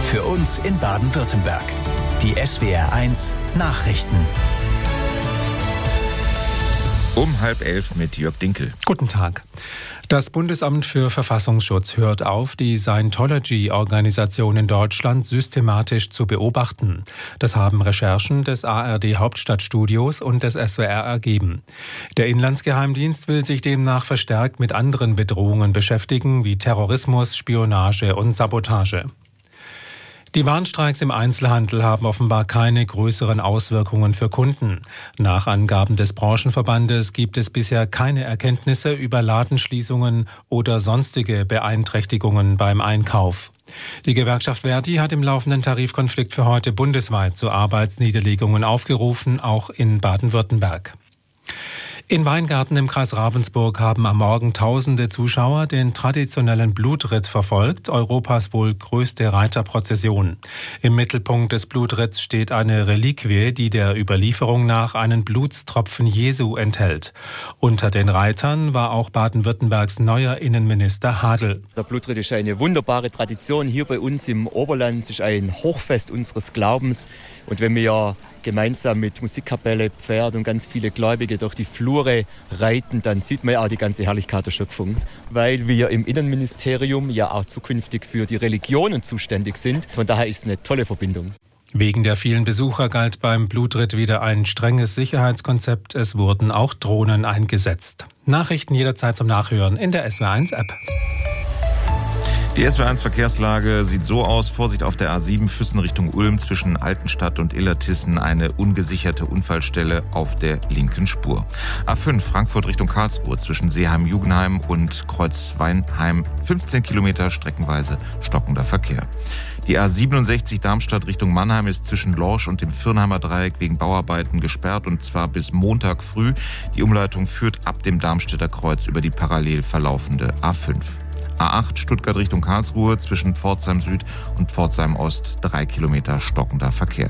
Für uns in Baden-Württemberg. Die SWR1 Nachrichten. Um 10:30 mit Jörg Dinkel. Guten Tag. Das Bundesamt für Verfassungsschutz hört auf, die Scientology-Organisation in Deutschland systematisch zu beobachten. Das haben Recherchen des ARD-Hauptstadtstudios und des SWR ergeben. Der Inlandsgeheimdienst will sich demnach verstärkt mit anderen Bedrohungen beschäftigen, wie Terrorismus, Spionage und Sabotage. Die Warnstreiks im Einzelhandel haben offenbar keine größeren Auswirkungen für Kunden. Nach Angaben des Branchenverbandes gibt es bisher keine Erkenntnisse über Ladenschließungen oder sonstige Beeinträchtigungen beim Einkauf. Die Gewerkschaft Verdi hat im laufenden Tarifkonflikt für heute bundesweit zu Arbeitsniederlegungen aufgerufen, auch in Baden-Württemberg. In Weingarten im Kreis Ravensburg haben am Morgen tausende Zuschauer den traditionellen Blutritt verfolgt, Europas wohl größte Reiterprozession. Im Mittelpunkt des Blutritts steht eine Reliquie, die der Überlieferung nach einen Blutstropfen Jesu enthält. Unter den Reitern war auch Baden-Württembergs neuer Innenminister Hadl. Der Blutritt ist eine wunderbare Tradition hier bei uns im Oberland. Es ist ein Hochfest unseres Glaubens. Und wenn wir gemeinsam mit Musikkapelle, Pferd und ganz viele Gläubige durch die Flure reiten, dann sieht man ja auch die ganze Herrlichkeit der Schöpfung. Weil wir im Innenministerium ja auch zukünftig für die Religionen zuständig sind. Von daher ist es eine tolle Verbindung. Wegen der vielen Besucher galt beim Blutritt wieder ein strenges Sicherheitskonzept. Es wurden auch Drohnen eingesetzt. Nachrichten jederzeit zum Nachhören in der SWR1-App. Die SWR1-Verkehrslage sieht so aus. Vorsicht auf der A7 Füssen Richtung Ulm zwischen Altenstadt und Illertissen. Eine ungesicherte Unfallstelle auf der linken Spur. A5 Frankfurt Richtung Karlsruhe zwischen Seeheim-Jugenheim und Kreuzweinheim. 15 Kilometer streckenweise stockender Verkehr. Die A67 Darmstadt Richtung Mannheim ist zwischen Lorsch und dem Firnheimer Dreieck wegen Bauarbeiten gesperrt und zwar bis Montag früh. Die Umleitung führt ab dem Darmstädter Kreuz über die parallel verlaufende A5. A8 Stuttgart Richtung Karlsruhe zwischen Pforzheim Süd und Pforzheim Ost 3 Kilometer stockender Verkehr.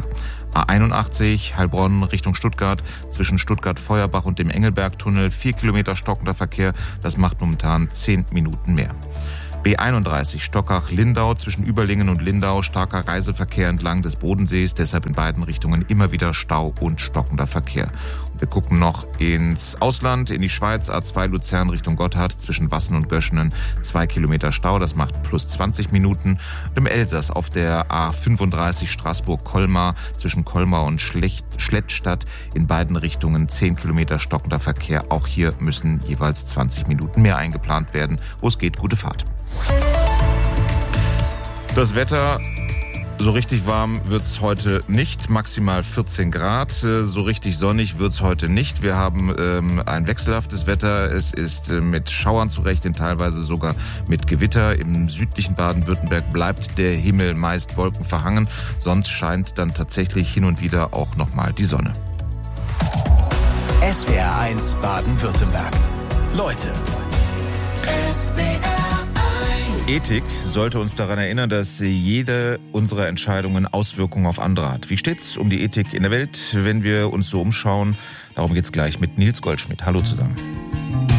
A81 Heilbronn Richtung Stuttgart zwischen Stuttgart-Feuerbach und dem Engelbergtunnel 4 Kilometer stockender Verkehr. Das macht momentan 10 Minuten mehr. B31 Stockach-Lindau zwischen Überlingen und Lindau, starker Reiseverkehr entlang des Bodensees, deshalb in beiden Richtungen immer wieder Stau und stockender Verkehr. Und wir gucken noch ins Ausland, in die Schweiz, A2 Luzern Richtung Gotthard zwischen Wassen und Göschenen, 2 Kilometer Stau, das macht plus 20 Minuten. Und im Elsass auf der A35 Straßburg-Kolmar zwischen Kolmar und Schlettstadt in beiden Richtungen 10 Kilometer stockender Verkehr. Auch hier müssen jeweils 20 Minuten mehr eingeplant werden. Wo es geht, gute Fahrt. Das Wetter, so richtig warm wird es heute nicht, maximal 14 Grad. So richtig sonnig wird es heute nicht. Wir haben ein wechselhaftes Wetter. Es ist mit Schauern zurecht, teilweise sogar mit Gewitter. Im südlichen Baden-Württemberg bleibt der Himmel meist wolkenverhangen. Sonst scheint dann tatsächlich hin und wieder auch nochmal die Sonne. SWR1 Baden-Württemberg. Leute. Ethik sollte uns daran erinnern, dass jede unserer Entscheidungen Auswirkungen auf andere hat. Wie steht's um die Ethik in der Welt, wenn wir uns so umschauen? Darum geht's gleich mit Nils Goldschmidt. Hallo zusammen.